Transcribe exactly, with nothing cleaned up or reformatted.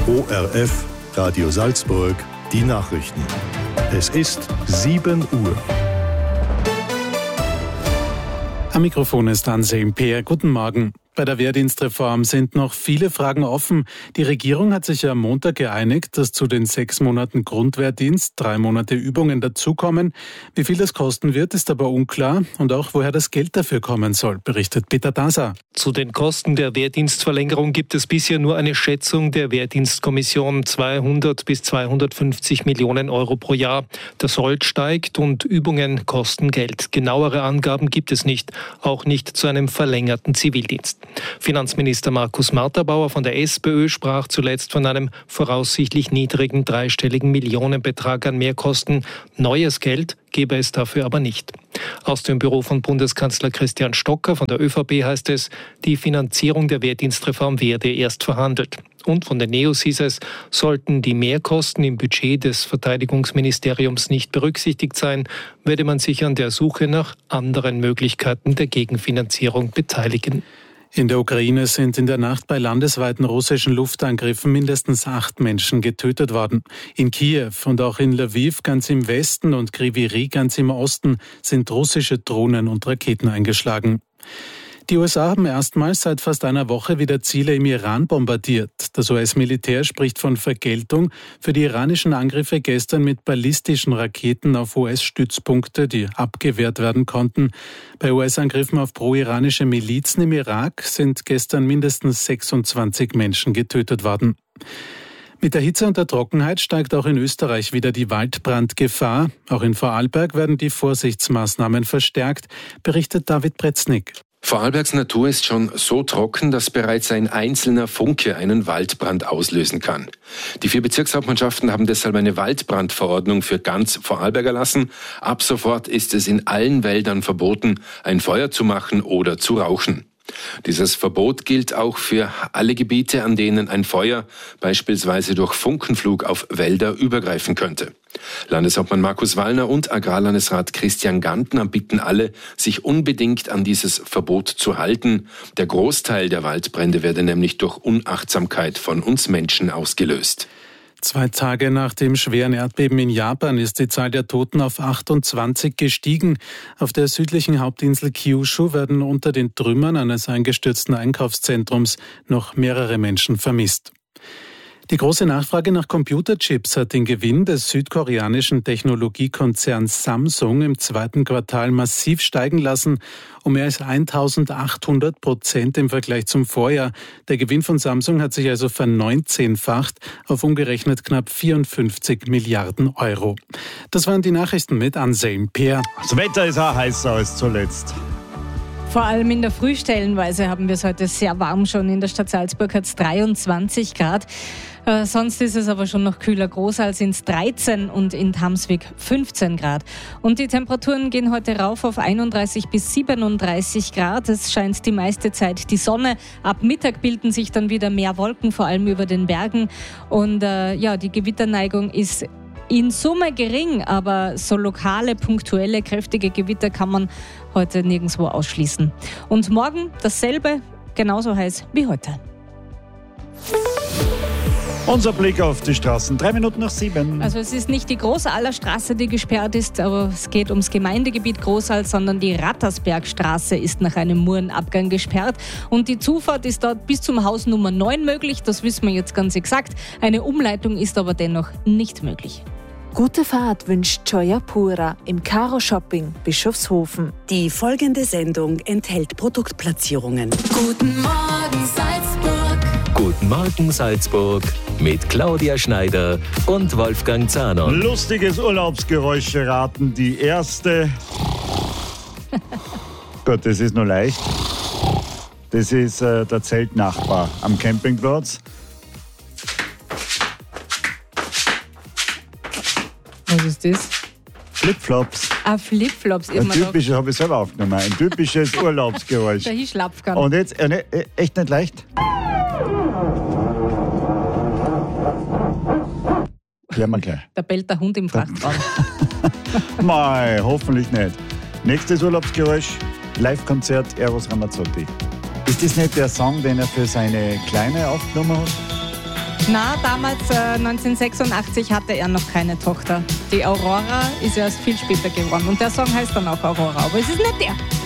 O R F, Radio Salzburg, die Nachrichten. Es ist sieben Uhr. Am Mikrofon ist Anselm Peer. Guten Morgen. Bei der Wehrdienstreform sind noch viele Fragen offen. Die Regierung hat sich ja am Montag geeinigt, dass zu den sechs Monaten Grundwehrdienst drei Monate Übungen dazukommen. Wie viel das kosten wird, ist aber unklar. Und auch, woher das Geld dafür kommen soll, berichtet Peter Daser. Zu den Kosten der Wehrdienstverlängerung gibt es bisher nur eine Schätzung der Wehrdienstkommission. zweihundert bis zweihundertfünfzig Millionen Euro pro Jahr. Der Sold steigt und Übungen kosten Geld. Genauere Angaben gibt es nicht. Auch nicht zu einem verlängerten Zivildienst. Finanzminister Markus Marterbauer von der SPÖ sprach zuletzt von einem voraussichtlich niedrigen dreistelligen Millionenbetrag an Mehrkosten. Neues Geld gebe es dafür aber nicht. Aus dem Büro von Bundeskanzler Christian Stocker von der ÖVP heißt es, die Finanzierung der Wehrdienstreform werde erst verhandelt. Und von den Neos hieß es, sollten die Mehrkosten im Budget des Verteidigungsministeriums nicht berücksichtigt sein, werde man sich an der Suche nach anderen Möglichkeiten der Gegenfinanzierung beteiligen. In der Ukraine sind in der Nacht bei landesweiten russischen Luftangriffen mindestens acht Menschen getötet worden. In Kiew und auch in Lviv ganz im Westen und Kryvyi Rih ganz im Osten sind russische Drohnen und Raketen eingeschlagen. Die U S A haben erstmals seit fast einer Woche wieder Ziele im Iran bombardiert. Das U S-Militär spricht von Vergeltung für die iranischen Angriffe gestern mit ballistischen Raketen auf U S-Stützpunkte, die abgewehrt werden konnten. Bei U S-Angriffen auf pro-iranische Milizen im Irak sind gestern mindestens sechsundzwanzig Menschen getötet worden. Mit der Hitze und der Trockenheit steigt auch in Österreich wieder die Waldbrandgefahr. Auch in Vorarlberg werden die Vorsichtsmaßnahmen verstärkt, berichtet David Pretznik. Vorarlbergs Natur ist schon so trocken, dass bereits ein einzelner Funke einen Waldbrand auslösen kann. Die vier Bezirkshauptmannschaften haben deshalb eine Waldbrandverordnung für ganz Vorarlberg erlassen. Ab sofort ist es in allen Wäldern verboten, ein Feuer zu machen oder zu rauchen. Dieses Verbot gilt auch für alle Gebiete, an denen ein Feuer beispielsweise durch Funkenflug auf Wälder übergreifen könnte. Landeshauptmann Markus Wallner und Agrarlandesrat Christian Gantner bitten alle, sich unbedingt an dieses Verbot zu halten. Der Großteil der Waldbrände werde nämlich durch Unachtsamkeit von uns Menschen ausgelöst. Zwei Tage nach dem schweren Erdbeben in Japan ist die Zahl der Toten auf achtundzwanzig gestiegen. Auf der südlichen Hauptinsel Kyushu werden unter den Trümmern eines eingestürzten Einkaufszentrums noch mehrere Menschen vermisst. Die große Nachfrage nach Computerchips hat den Gewinn des südkoreanischen Technologiekonzerns Samsung im zweiten Quartal massiv steigen lassen, um mehr als eintausendachthundert Prozent im Vergleich zum Vorjahr. Der Gewinn von Samsung hat sich also verneunzehnfacht auf umgerechnet knapp vierundfünfzig Milliarden Euro. Das waren die Nachrichten mit Anselm Peer. Das Wetter ist auch heißer als zuletzt. Vor allem in der Früh stellenweise haben wir es heute sehr warm schon. In der Stadt Salzburg hat es dreiundzwanzig Grad. Äh, sonst ist es aber schon noch kühler. Großal sind es dreizehn und in Tamswig fünfzehn Grad. Und die Temperaturen gehen heute rauf auf einunddreißig bis siebenunddreißig Grad. Es scheint die meiste Zeit die Sonne. Ab Mittag bilden sich dann wieder mehr Wolken, vor allem über den Bergen. Und äh, ja, die Gewitterneigung ist in Summe gering, aber so lokale, punktuelle, kräftige Gewitter kann man heute nirgendwo ausschließen. Und morgen dasselbe, genauso heiß wie heute. Unser Blick auf die Straßen, drei Minuten nach sieben. Also es ist nicht die Großaler Straße, die gesperrt ist, aber es geht ums Gemeindegebiet Großal, sondern die Rattersbergstraße ist nach einem Murenabgang gesperrt. Und die Zufahrt ist dort bis zum Haus Nummer neun möglich, das wissen wir jetzt ganz exakt. Eine Umleitung ist aber dennoch nicht möglich. Gute Fahrt wünscht Joya Pura im Caro Shopping Bischofshofen. Die folgende Sendung enthält Produktplatzierungen. Guten Morgen Salzburg. Guten Morgen Salzburg mit Claudia Schneider und Wolfgang Zahner. Lustiges Urlaubsgeräusche raten. Die erste. Gott, das ist nur leicht. Das ist äh, der Zeltnachbar am Campingplatz. Was ist das? Flipflops. Ah, Flipflops. Ein typisches, habe ich selber aufgenommen, ein typisches Urlaubsgeräusch. Der Hischlapfgang. Und jetzt, äh, ne, echt nicht leicht? Hören wir gleich. Da bellt der Hund im Frachtraum. Mei, hoffentlich nicht. Nächstes Urlaubsgeräusch, Live-Konzert Eros Ramazzotti. Ist das nicht der Song, den er für seine Kleine aufgenommen hat? Na, damals äh, neunzehnhundertsechsundachtzig hatte er noch keine Tochter. Die Aurora ist erst viel später geworden und der Song heißt dann auch Aurora, aber es ist nicht der.